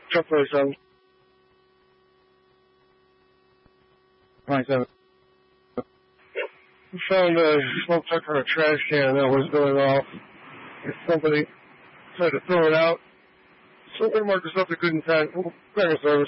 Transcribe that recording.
Truck 47. 27. We found a smoke detector on a trash can that was going off. Somebody tried to throw it out. So we marked us up to good intent. Back in service.